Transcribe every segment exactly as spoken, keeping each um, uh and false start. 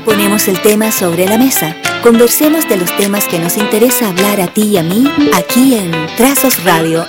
ponemos el tema sobre la mesa. Conversemos de los temas que nos interesa hablar a ti y a mí, aquí en Trazos Radio.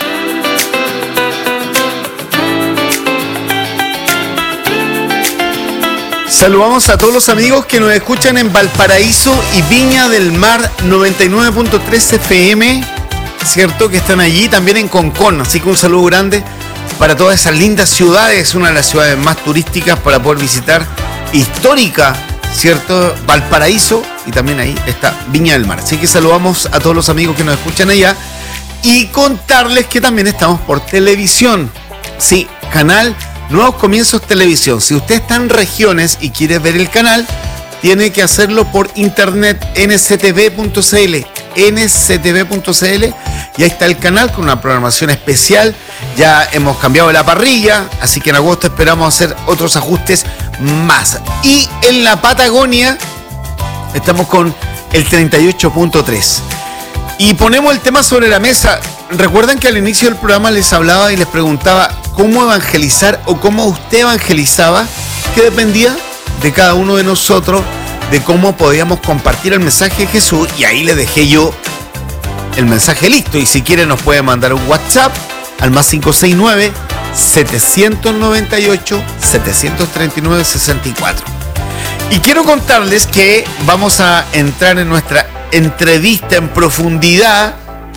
Saludamos a todos los amigos que nos escuchan en Valparaíso y Viña del Mar noventa y nueve punto tres F M, ¿cierto? Que están allí, también en Concón, así que un saludo grande para todas esas lindas ciudades, una de las ciudades más turísticas para poder visitar, histórica, ¿cierto? Valparaíso, y también ahí está Viña del Mar. Así que saludamos a todos los amigos que nos escuchan allá y contarles que también estamos por televisión, sí, canal Nuevos Comienzos Televisión. Si usted está en regiones y quiere ver el canal, tiene que hacerlo por internet, ene ce te ve punto ce ele, ene ce te ve punto ce ele, y ahí está el canal con una programación especial. Ya hemos cambiado la parrilla, así que en agosto esperamos hacer otros ajustes más. Y en la Patagonia estamos con el treinta y ocho punto tres. Y ponemos el tema sobre la mesa. Recuerdan que al inicio del programa les hablaba y les preguntaba cómo evangelizar o cómo usted evangelizaba, que dependía de cada uno de nosotros, de cómo podíamos compartir el mensaje de Jesús, y ahí le dejé yo el mensaje listo. Y si quiere nos puede mandar un WhatsApp al más cinco seis nueve, siete nueve ocho, siete tres nueve, seis cuatro. Y quiero contarles que vamos a entrar en nuestra entrevista en profundidad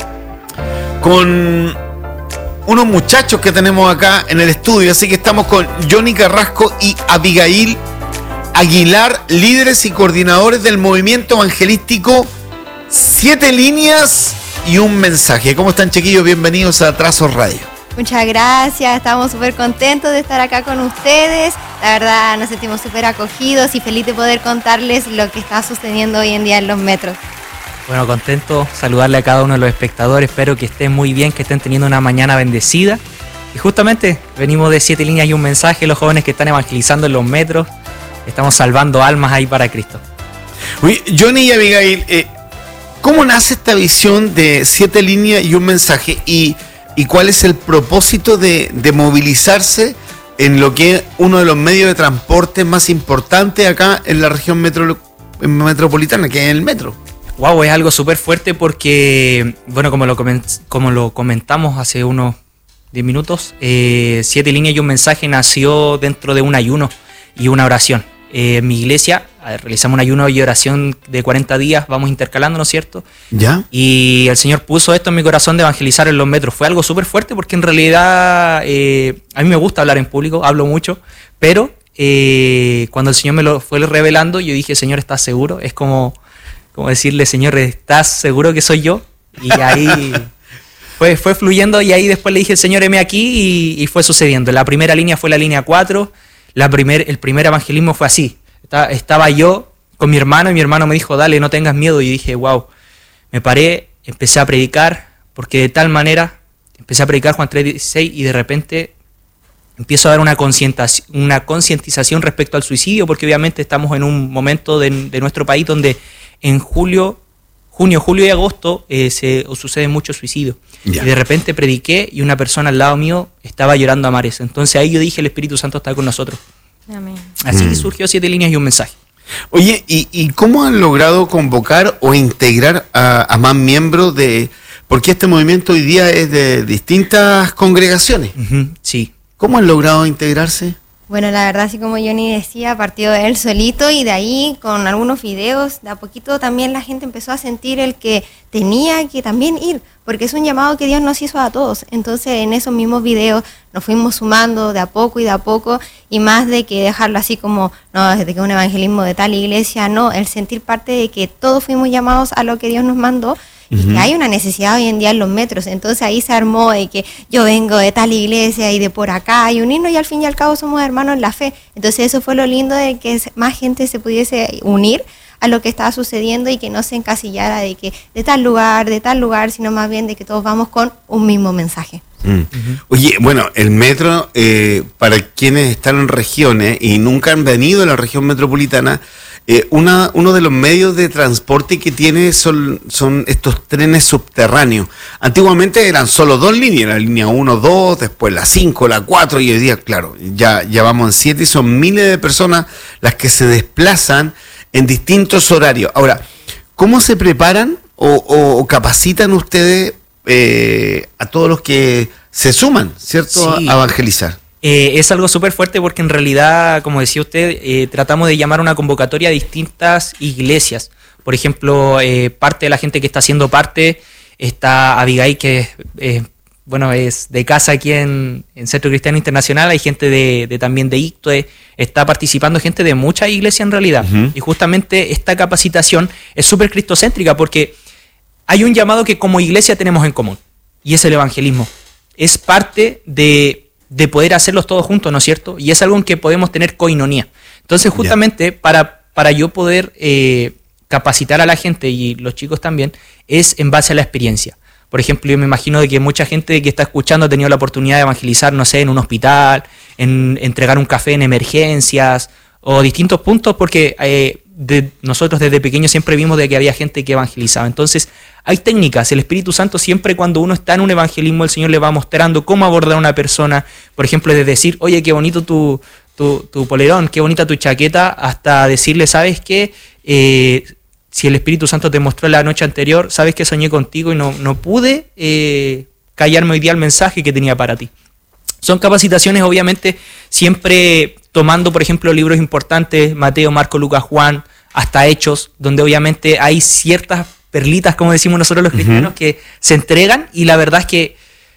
con unos muchachos que tenemos acá en el estudio, así que estamos con Johnny Carrasco y Abigail Aguilar, líderes y coordinadores del movimiento evangelístico Siete Líneas y un Mensaje. ¿Cómo están, chiquillos? Bienvenidos a Trazos Radio. Muchas gracias, estamos súper contentos de estar acá con ustedes. La verdad nos sentimos súper acogidos y feliz de poder contarles lo que está sucediendo hoy en día en los metros. Bueno, contento saludarle a cada uno de los espectadores, espero que estén muy bien, que estén teniendo una mañana bendecida. Y justamente venimos de Siete Líneas y un Mensaje, los jóvenes que están evangelizando en los metros, estamos salvando almas ahí para Cristo. Uy, Johnny y Abigail, eh, ¿cómo nace esta visión de Siete Líneas y un Mensaje? Y, y ¿cuál es el propósito de, de movilizarse en lo que es uno de los medios de transporte más importantes acá en la región metro, metropolitana, que es el metro? Wow, es algo súper fuerte porque, bueno, como lo, coment- como lo comentamos hace unos diez minutos, eh, Siete Líneas y un Mensaje nació dentro de un ayuno y una oración. Eh, en mi iglesia eh, realizamos un ayuno y oración de cuarenta días, vamos intercalando, ¿no es cierto? ¿Ya? Y el Señor puso esto en mi corazón de evangelizar en los metros. Fue algo súper fuerte porque en realidad eh, a mí me gusta hablar en público, hablo mucho, pero eh, cuando el Señor me lo fue revelando, yo dije, Señor, ¿estás seguro? Es como... como decirle, Señor, ¿estás seguro que soy yo? Y ahí fue, fue fluyendo, y ahí después le dije, Señor, heme aquí, y, y fue sucediendo. La primera línea fue la línea cuatro, la primer, el primer evangelismo fue así. Estaba, estaba yo con mi hermano, y mi hermano me dijo, dale, no tengas miedo, y dije, wow. Me paré, empecé a predicar, porque de tal manera, empecé a predicar Juan tres dieciséis, y de repente empiezo a dar una concientización, una concientización respecto al suicidio, porque obviamente estamos en un momento de, de nuestro país donde en julio, junio, julio y agosto eh, se suceden muchos suicidios. Yeah. Y de repente prediqué y una persona al lado mío estaba llorando a mares. Entonces ahí yo dije, el Espíritu Santo está con nosotros. Amén. Así mm. que surgió Siete Líneas y un Mensaje. Oye, ¿y, y cómo han logrado convocar o integrar a, a más miembros de...? Porque este movimiento hoy día es de distintas congregaciones. Uh-huh, sí. ¿Cómo han logrado integrarse? Bueno, la verdad, así como Johnny decía, partió él solito, y de ahí con algunos videos, de a poquito también la gente empezó a sentir el que tenía que también ir, porque es un llamado que Dios nos hizo a todos. Entonces en esos mismos videos nos fuimos sumando de a poco y de a poco, y más de que dejarlo así como, no, desde que un evangelismo de tal iglesia, no, el sentir parte de que todos fuimos llamados a lo que Dios nos mandó. Y que hay una necesidad hoy en día en los metros. Entonces ahí se armó de que yo vengo de tal iglesia y de por acá, y unirnos, y al fin y al cabo somos hermanos en la fe. Entonces eso fue lo lindo, de que más gente se pudiese unir a lo que estaba sucediendo, y que no se encasillara de que de tal lugar, de tal lugar, sino más bien de que todos vamos con un mismo mensaje. Mm. Uh-huh. Oye, bueno, el metro, eh, para quienes están en regiones y nunca han venido a la región metropolitana, Eh, una, uno de los medios de transporte que tiene son, son estos trenes subterráneos. Antiguamente eran solo dos líneas, la línea uno, dos, después la cinco, la cuatro, y hoy día, claro, ya, ya vamos en siete, y son miles de personas las que se desplazan en distintos horarios. Ahora, ¿cómo se preparan o, o, o capacitan ustedes eh, a todos los que se suman, ¿cierto?, Sí. a evangelizar? Eh, es algo súper fuerte porque en realidad, como decía usted, eh, tratamos de llamar una convocatoria a distintas iglesias. Por ejemplo, eh, parte de la gente que está haciendo parte está Abigail, que es, eh, bueno, es de casa aquí en, en Centro Cristiano Internacional. Hay gente de, de también de ICTUE, está participando gente de muchas iglesias en realidad. Uh-huh. Y justamente esta capacitación es súper cristocéntrica porque hay un llamado que como iglesia tenemos en común y es el evangelismo. Es parte de, de poder hacerlos todos juntos, ¿no es cierto? Y es algo en que podemos tener coinonía. Entonces, justamente, yeah. para, para yo poder eh, capacitar a la gente y los chicos también, es en base a la experiencia. Por ejemplo, yo me imagino de que mucha gente que está escuchando ha tenido la oportunidad de evangelizar, no sé, en un hospital, en entregar un café en emergencias o distintos puntos, porque eh, de, nosotros desde pequeños siempre vimos de que había gente que evangelizaba. Entonces, hay técnicas. El Espíritu Santo siempre cuando uno está en un evangelismo, el Señor le va mostrando cómo abordar a una persona. Por ejemplo, de decir, oye, qué bonito tu, tu, tu polerón, qué bonita tu chaqueta, hasta decirle, ¿sabes qué? Eh, si el Espíritu Santo te mostró la noche anterior, sabes que soñé contigo y no, no pude eh, callarme hoy día el mensaje que tenía para ti. Son capacitaciones, obviamente, siempre tomando, por ejemplo, libros importantes, Mateo, Marco, Lucas, Juan, hasta Hechos, donde obviamente hay ciertas perlitas, como decimos nosotros los cristianos, uh-huh. que se entregan, y la verdad es que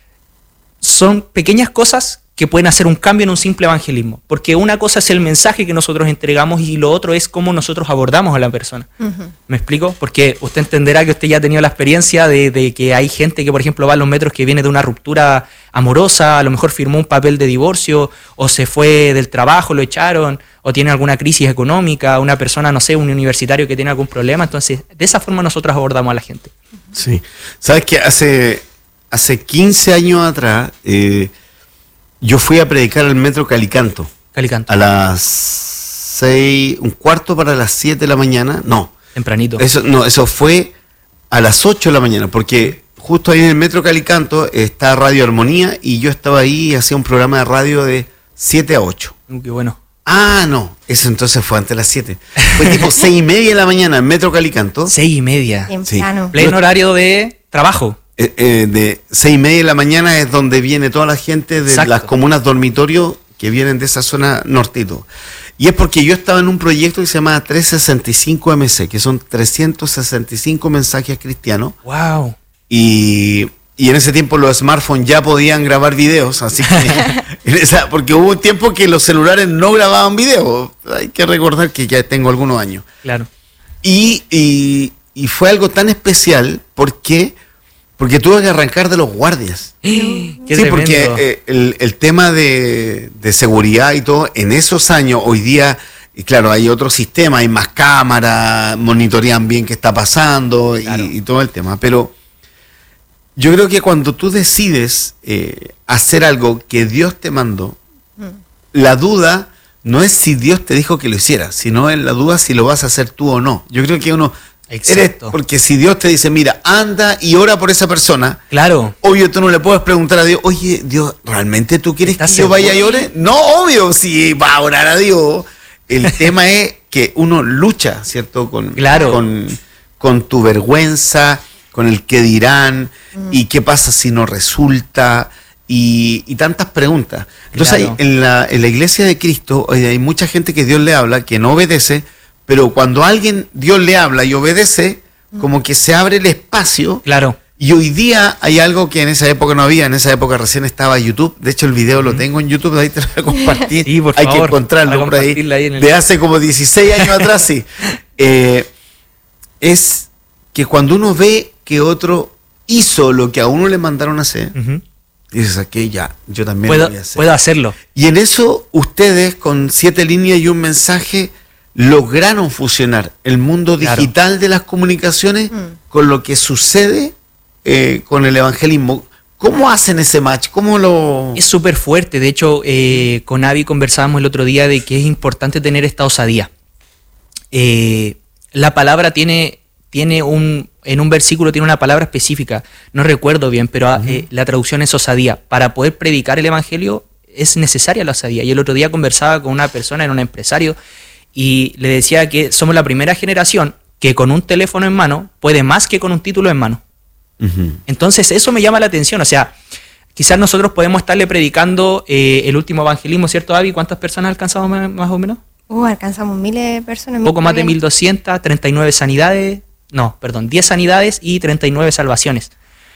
son pequeñas cosas que pueden hacer un cambio en un simple evangelismo. Porque una cosa es el mensaje que nosotros entregamos y lo otro es cómo nosotros abordamos a la persona. Uh-huh. ¿Me explico? Porque usted entenderá que usted ya ha tenido la experiencia de, de que hay gente que, por ejemplo, va a los metros que viene de una ruptura amorosa, a lo mejor firmó un papel de divorcio, o se fue del trabajo, lo echaron, o tiene alguna crisis económica, una persona, no sé, un universitario que tiene algún problema. Entonces, de esa forma nosotros abordamos a la gente. Sí. ¿Sabes qué? Hace, hace quince años atrás... Eh, yo fui a predicar al Metro Calicanto. Calicanto. A las seis, un cuarto para las siete de la mañana. No. Tempranito. Eso, no, eso fue a las ocho de la mañana, porque justo ahí en el Metro Calicanto está Radio Armonía y yo estaba ahí y hacía un programa de radio de siete a ocho. Uh, qué bueno. Ah, no. Eso entonces fue antes de las siete. Fue tipo seis y media de la mañana en Metro Calicanto. Seis y media. Temprano. Sí. Pleno horario de trabajo. Eh, eh, de seis y media de la mañana es donde viene toda la gente de Exacto. las comunas dormitorio que vienen de esa zona nortito. Y es porque yo estaba en un proyecto que se llama trescientos sesenta y cinco M C, que son trescientos sesenta y cinco mensajes cristianos. Wow. Y, y en ese tiempo los smartphones ya podían grabar videos, así que en esa, porque hubo un tiempo que los celulares no grababan videos. Hay que recordar que ya tengo algunos años. Claro. Y, y, y fue algo tan especial porque... Porque tuve que arrancar de los guardias. ¡Qué sí, tremendo! porque eh, el, el tema de, de seguridad y todo, en esos años, hoy día, y claro, hay otro sistema, hay más cámaras, monitorean bien qué está pasando, claro. y, y todo el tema. Pero yo creo que cuando tú decides eh, hacer algo que Dios te mandó, mm. la duda no es si Dios te dijo que lo hicieras, sino es la duda si lo vas a hacer tú o no. Yo creo que uno... Exacto. Eres, porque si Dios te dice, mira, anda y ora por esa persona, claro, obvio tú no le puedes preguntar a Dios, oye, Dios, ¿realmente tú quieres que yo vaya y ore? No, obvio, si va a orar a Dios. El tema es que uno lucha, ¿cierto? Con, claro. con, con tu vergüenza, con el qué dirán, mm. y qué pasa si no resulta, y, y tantas preguntas. Entonces, claro. hay, en, la, en la iglesia de Cristo hay mucha gente que Dios le habla, que no obedece. Pero cuando alguien, Dios le habla y obedece, como que se abre el espacio. Claro. Y hoy día hay algo que en esa época no había. En esa época recién estaba YouTube. De hecho, el video lo tengo en YouTube. Ahí te lo voy a compartir. Sí, por hay favor, que encontrarlo por ahí. ahí en el... De hace como dieciséis años atrás, sí. Eh, es que cuando uno ve que otro hizo lo que a uno le mandaron a hacer, uh-huh. dices, aquí ya, yo también puedo, lo voy a hacer. Puedo hacerlo. Y en eso, ustedes, con siete líneas y un mensaje... lograron fusionar el mundo digital claro. de las comunicaciones mm. con lo que sucede eh, con el evangelismo. ¿Cómo hacen ese match? ¿Cómo lo...? Es súper fuerte. De hecho, eh, con Avi conversábamos el otro día de que es importante tener esta osadía. Eh, la palabra tiene, tiene un... En un versículo tiene una palabra específica. No recuerdo bien, pero uh-huh. eh, la traducción es osadía. Para poder predicar el evangelio es necesaria la osadía. Y el otro día conversaba con una persona, era un empresario, y le decía que somos la primera generación que con un teléfono en mano puede más que con un título en mano. Uh-huh. Entonces eso me llama la atención, o sea, quizás nosotros podemos estarle predicando eh, el último evangelismo, ¿cierto, Abby? ¿Cuántas personas alcanzamos más, más o menos? Uh, alcanzamos miles de personas. Poco más de mil doscientas, treinta y nueve sanidades, no, perdón, diez sanidades y treinta y nueve salvaciones.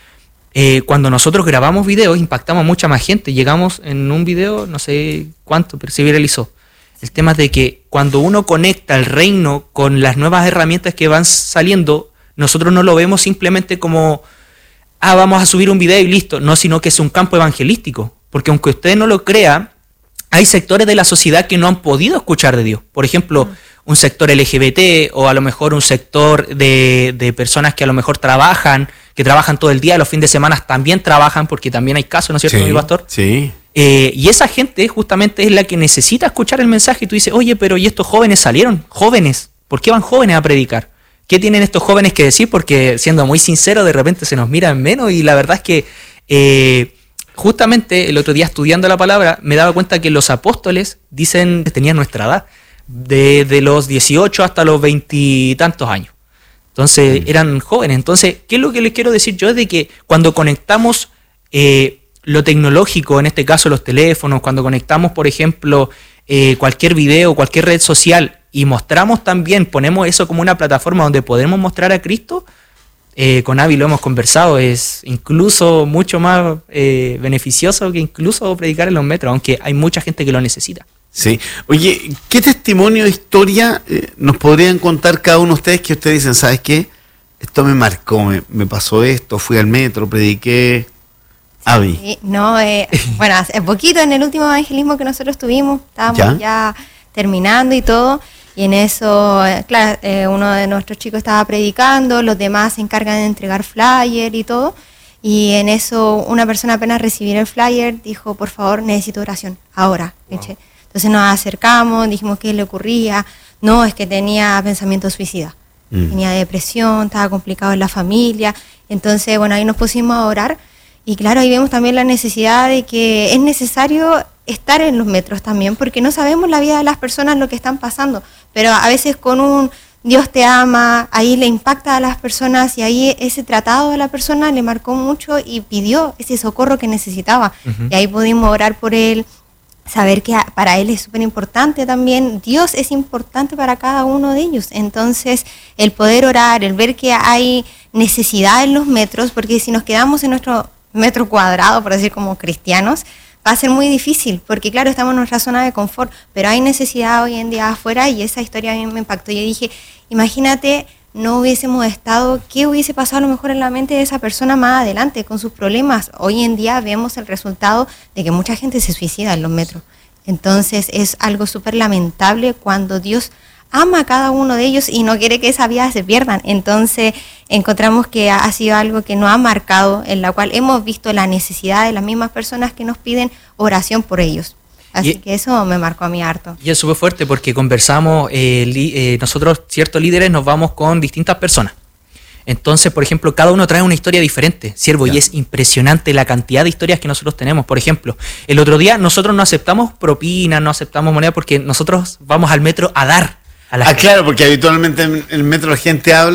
Eh, cuando nosotros grabamos videos impactamos a mucha más gente, llegamos en un video, no sé cuánto, pero se viralizó. El tema es de que cuando uno conecta el reino con las nuevas herramientas que van saliendo, nosotros no lo vemos simplemente como, ah, vamos a subir un video y listo, no, sino que es un campo evangelístico, porque aunque usted no lo crea, hay sectores de la sociedad que no han podido escuchar de Dios. Por ejemplo, mm. un sector L G B T o a lo mejor un sector de, de personas que a lo mejor trabajan, que trabajan todo el día, los fines de semana también trabajan, porque también hay casos, ¿no es cierto, sí, mi pastor? Sí. Eh, y esa gente justamente es la que necesita escuchar el mensaje y tú dices, oye, pero ¿y estos jóvenes salieron? Jóvenes, ¿por qué van jóvenes a predicar? ¿Qué tienen estos jóvenes que decir? Porque siendo muy sincero, de repente se nos miran menos y la verdad es que eh, justamente el otro día estudiando la palabra me daba cuenta que los apóstoles dicen que tenían nuestra edad, de, de los dieciocho hasta los veintitantos años. Entonces eran jóvenes. Entonces, ¿qué es lo que les quiero decir yo? Es de que cuando conectamos eh, lo tecnológico, en este caso los teléfonos, cuando conectamos, por ejemplo, eh, cualquier video, cualquier red social y mostramos también, ponemos eso como una plataforma donde podemos mostrar a Cristo, eh, con Abby lo hemos conversado, es incluso mucho más eh, beneficioso que incluso predicar en los metros, aunque hay mucha gente que lo necesita. Sí. Oye, ¿qué testimonio de historia eh, nos podrían contar cada uno de ustedes que ustedes dicen, ¿sabes qué? Esto me marcó, me, me pasó esto, fui al metro, prediqué. Abby. Sí, no, eh, bueno, hace poquito en el último evangelismo que nosotros tuvimos, estábamos ya, ya terminando y todo, y en eso, eh, claro, eh, uno de nuestros chicos estaba predicando, los demás se encargan de entregar flyer y todo, y en eso una persona apenas recibir el flyer dijo, por favor, necesito oración, ahora. Wow. Entonces nos acercamos, dijimos qué le ocurría, no, es que tenía pensamiento suicida, mm. tenía depresión, estaba complicado en la familia, entonces, bueno, ahí nos pusimos a orar. Y claro, ahí vemos también la necesidad de que es necesario estar en los metros también, porque no sabemos la vida de las personas, lo que están pasando, pero a veces con un Dios te ama, ahí le impacta a las personas y ahí ese tratado de la persona le marcó mucho y pidió ese socorro que necesitaba. Uh-huh. Y ahí pudimos orar por él, saber que para él es súper importante también, Dios es importante para cada uno de ellos, entonces el poder orar, el ver que hay necesidad en los metros, porque si nos quedamos en nuestro metro cuadrado, por decir como cristianos, va a ser muy difícil, porque claro, estamos en nuestra zona de confort, pero hay necesidad hoy en día afuera y esa historia a mí me impactó. Yo dije, imagínate, no hubiésemos estado, ¿qué hubiese pasado a lo mejor en la mente de esa persona más adelante con sus problemas? Hoy en día vemos el resultado de que mucha gente se suicida en los metros. Entonces es algo súper lamentable cuando Dios ama a cada uno de ellos y no quiere que esa vida se pierdan. Entonces encontramos que ha sido algo que nos ha marcado, en la cual hemos visto la necesidad de las mismas personas que nos piden oración por ellos. Así y, que eso me marcó a mí harto. Y es súper fuerte porque conversamos, eh, li, eh, nosotros ciertos líderes nos vamos con distintas personas. Entonces, por ejemplo, cada uno trae una historia diferente, siervo, ya. Y es impresionante la cantidad de historias que nosotros tenemos. Por ejemplo, el otro día nosotros no aceptamos propina, no aceptamos moneda porque nosotros vamos al metro a dar. A la ah, gente. Claro, porque habitualmente en el metro la gente habla